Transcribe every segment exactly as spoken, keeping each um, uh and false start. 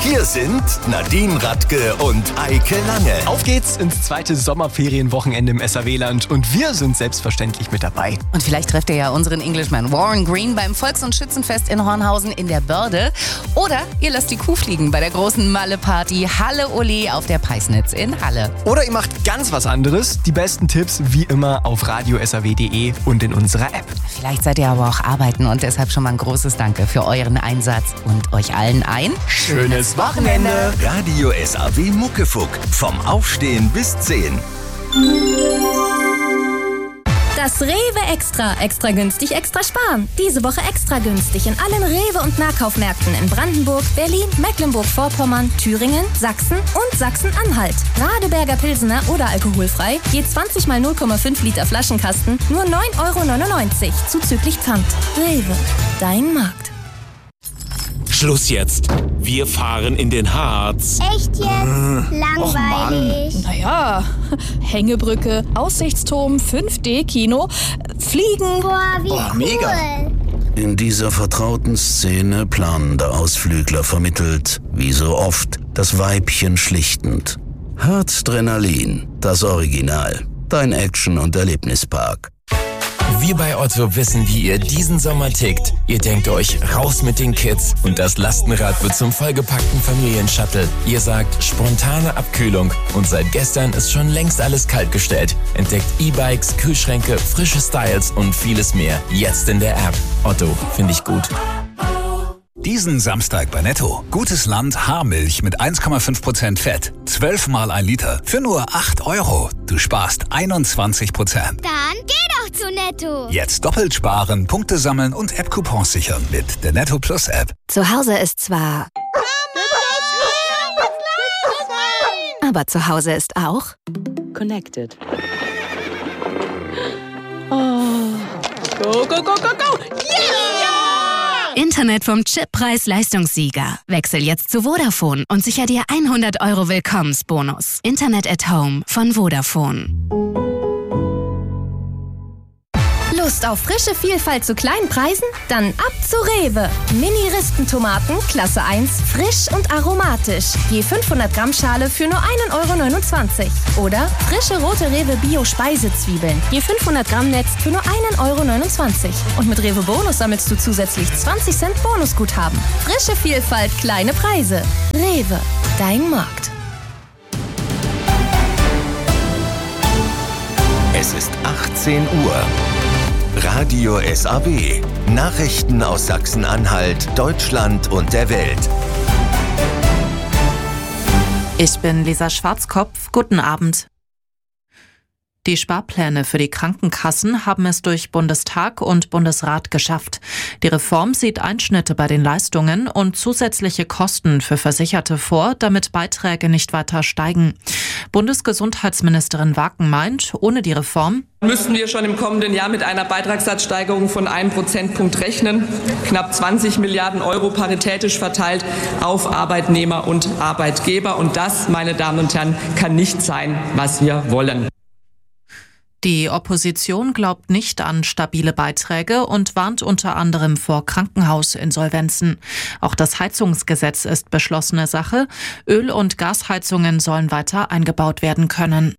Hier sind Nadine Radke und Eike Lange. Auf geht's ins zweite Sommerferienwochenende im S A W-Land und wir sind selbstverständlich mit dabei. Und vielleicht trefft ihr ja unseren Englishman Warren Green beim Volks- und Schützenfest in Hornhausen in der Börde. Oder ihr lasst die Kuh fliegen bei der großen Malle-Party Halle Ole auf der Peisnitz in Halle. Oder ihr macht ganz was anderes. Die besten Tipps wie immer auf radio s a w punkt d e und in unserer App. Vielleicht seid ihr aber auch arbeiten und deshalb schon mal ein großes Danke für euren Einsatz und euch allen ein schönes Wochenende. Radio S A W Muckefuck. Vom Aufstehen bis zehn. Das Rewe Extra. Extra günstig, extra sparen. Diese Woche extra günstig in allen Rewe- und Nahkaufmärkten in Brandenburg, Berlin, Mecklenburg-Vorpommern, Thüringen, Sachsen und Sachsen-Anhalt. Radeberger Pilsener oder alkoholfrei, je zwanzig mal null Komma fünf Liter Flaschenkasten, nur neun Euro neunundneunzig, zuzüglich Pfand. Rewe, dein Markt. Schluss jetzt. Wir fahren in den Harz. Echt jetzt? Langweilig. Naja, Hängebrücke, Aussichtsturm, fünf D Kino, Fliegen. Boah, wie Oh, cool. mega. In dieser vertrauten Szene planender Ausflügler vermittelt, wie so oft, das Weibchen schlichtend. Harzdrenalin, das Original. Dein Action- und Erlebnispark. Wir bei Otto wissen, wie ihr diesen Sommer tickt. Ihr denkt euch, raus mit den Kids und das Lastenrad wird zum vollgepackten Familienshuttle. Ihr sagt, spontane Abkühlung und seit gestern ist schon längst alles kaltgestellt. Entdeckt E-Bikes, Kühlschränke, frische Styles und vieles mehr. Jetzt in der App. Otto, finde ich gut. Diesen Samstag bei Netto. Gutes Land Haarmilch mit eins Komma fünf Prozent Fett. zwölf Mal ein Liter. Für nur acht Euro. Du sparst einundzwanzig Prozent. Dann geh doch zu Netto. Jetzt doppelt sparen, Punkte sammeln und App-Coupons sichern mit der Netto Plus App. Zu Hause ist zwar... Aber zu Hause ist auch... Connected. Oh. Go, go, go, go, go! Yeah! Internet vom Chippreis-Leistungssieger. Wechsel jetzt zu Vodafone und sicher dir hundert Euro Willkommensbonus. Internet at Home von Vodafone. Lust auf frische Vielfalt zu kleinen Preisen? Dann ab zu Rewe. Mini-Ristentomaten, Klasse eins, frisch und aromatisch. Je fünfhundert Gramm Schale für nur ein Euro neunundzwanzig. Oder frische rote Rewe Bio-Speisezwiebeln. Je fünfhundert Gramm Netz für nur ein Euro neunundzwanzig. Und mit Rewe Bonus sammelst du zusätzlich zwanzig Cent Bonusguthaben. Frische Vielfalt, kleine Preise. Rewe, dein Markt. Es ist achtzehn Uhr. Radio S A W. Nachrichten aus Sachsen-Anhalt, Deutschland und der Welt. Ich bin Lisa Schwarzkopf. Guten Abend. Die Sparpläne für die Krankenkassen haben es durch Bundestag und Bundesrat geschafft. Die Reform sieht Einschnitte bei den Leistungen und zusätzliche Kosten für Versicherte vor, damit Beiträge nicht weiter steigen. Bundesgesundheitsministerin Waken meint, ohne die Reform müssten wir schon im kommenden Jahr mit einer Beitragssatzsteigerung von einem Prozentpunkt rechnen. Knapp zwanzig Milliarden Euro paritätisch verteilt auf Arbeitnehmer und Arbeitgeber. Und das, meine Damen und Herren, kann nicht sein, was wir wollen. Die Opposition glaubt nicht an stabile Beiträge und warnt unter anderem vor Krankenhausinsolvenzen. Auch das Heizungsgesetz ist beschlossene Sache. Öl- und Gasheizungen sollen weiter eingebaut werden können.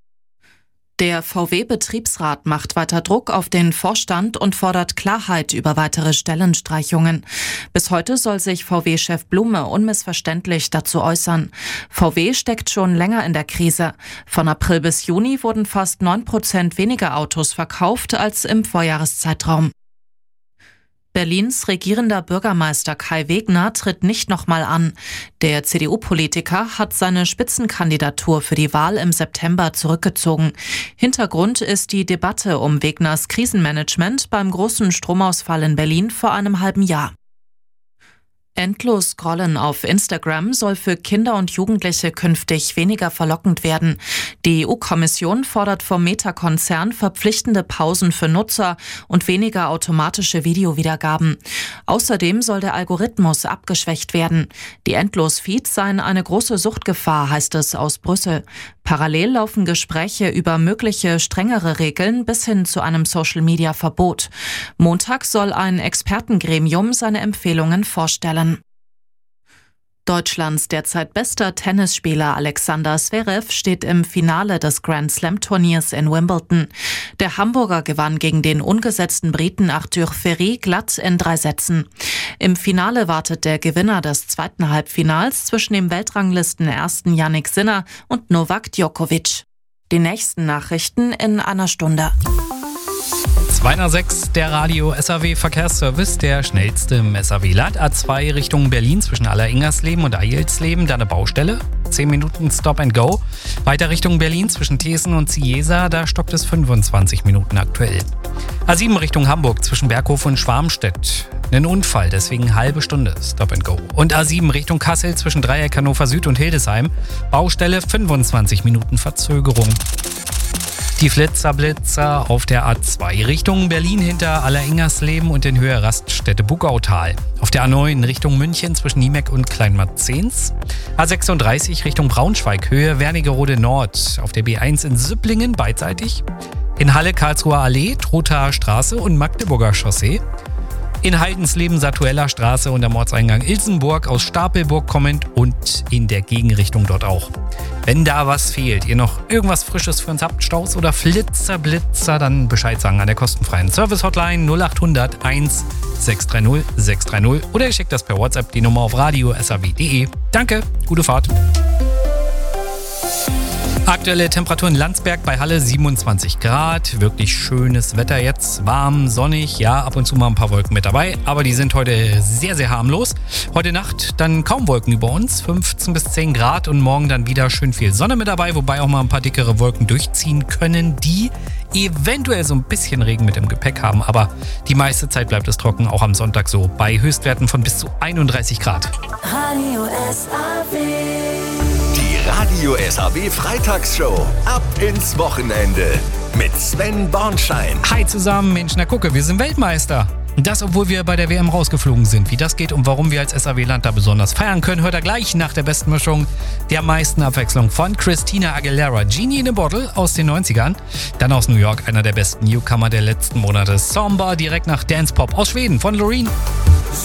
Der V W-Betriebsrat macht weiter Druck auf den Vorstand und fordert Klarheit über weitere Stellenstreichungen. Bis heute soll sich V W-Chef Blume unmissverständlich dazu äußern. V W steckt schon länger in der Krise. Von April bis Juni wurden fast neun Prozent weniger Autos verkauft als im Vorjahreszeitraum. Berlins regierender Bürgermeister Kai Wegner tritt nicht nochmal an. Der C D U-Politiker hat seine Spitzenkandidatur für die Wahl im September zurückgezogen. Hintergrund ist die Debatte um Wegners Krisenmanagement beim großen Stromausfall in Berlin vor einem halben Jahr. Endlos scrollen auf Instagram soll für Kinder und Jugendliche künftig weniger verlockend werden. Die E U-Kommission fordert vom Meta-Konzern verpflichtende Pausen für Nutzer und weniger automatische Videowiedergaben. Außerdem soll der Algorithmus abgeschwächt werden. Die Endlos-Feeds seien eine große Suchtgefahr, heißt es aus Brüssel. Parallel laufen Gespräche über mögliche strengere Regeln bis hin zu einem Social-Media-Verbot. Montag soll ein Expertengremium seine Empfehlungen vorstellen. Deutschlands derzeit bester Tennisspieler Alexander Zverev steht im Finale des Grand Slam Turniers in Wimbledon. Der Hamburger gewann gegen den ungesetzten Briten Arthur Ferry glatt in drei Sätzen. Im Finale wartet der Gewinner des zweiten Halbfinals zwischen dem Weltranglisten-Ersten Jannik Sinner und Novak Djokovic. Die nächsten Nachrichten in einer Stunde. zwei nach sechs, der Radio S A W Verkehrsservice, der schnellste im S A W-Land. A zwei Richtung Berlin zwischen Alleringsersleben und Eilsleben, da eine Baustelle. zehn Minuten Stop and Go. Weiter Richtung Berlin zwischen Thesen und Ciesa, da stoppt es fünfundzwanzig Minuten aktuell. A sieben Richtung Hamburg zwischen Berghof und Schwarmstedt. Ein Unfall, deswegen halbe Stunde Stop and Go. Und A sieben Richtung Kassel zwischen Dreieck Hannover Süd und Hildesheim. Baustelle, fünfundzwanzig Minuten Verzögerung. Die Flitzerblitzer auf der A zwei Richtung Berlin hinter Alleringsersleben und in Höhe Raststätte Bugautal. Auf der A neun Richtung München zwischen Niemeck und Kleinmarzens. A sechsunddreißig Richtung Braunschweig Höhe Wernigerode Nord. Auf der B eins in Süpplingen beidseitig. In Halle Karlsruher Allee, Trothaer Straße und Magdeburger Chaussee. In Heidensleben Satueller Straße und am Ortseingang Ilsenburg aus Stapelburg kommend und in der Gegenrichtung dort auch. Wenn da was fehlt, ihr noch irgendwas Frisches für uns habt, Staus oder Flitzer, Blitzer, dann Bescheid sagen an der kostenfreien Service-Hotline null acht hundert eins sechs drei null sechs drei null oder ihr schickt das per WhatsApp die Nummer auf radio punkt s a w punkt d e. Danke, gute Fahrt. Aktuelle Temperatur in Landsberg bei Halle siebenundzwanzig Grad. Wirklich schönes Wetter jetzt. Warm, sonnig. Ja, ab und zu mal ein paar Wolken mit dabei. Aber die sind heute sehr, sehr harmlos. Heute Nacht dann kaum Wolken über uns. fünfzehn bis zehn Grad und morgen dann wieder schön viel Sonne mit dabei. Wobei auch mal ein paar dickere Wolken durchziehen können, die eventuell so ein bisschen Regen mit im Gepäck haben. Aber die meiste Zeit bleibt es trocken. Auch am Sonntag so. Bei Höchstwerten von bis zu einunddreißig Grad. Radio S A W. Die Radio S A W Freitagsshow. Ab ins Wochenende. Mit Sven Bornschein. Hi zusammen, Mensch, na gucke, wir sind Weltmeister. Das, obwohl wir bei der W M rausgeflogen sind. Wie das geht und warum wir als S A W-Land da besonders feiern können, hört ihr gleich nach der besten Mischung der meisten Abwechslung von Christina Aguilera. Genie in a Bottle aus den neunzigern. Dann aus New York, einer der besten Newcomer der letzten Monate. Samba direkt nach Dance Pop aus Schweden von Loreen.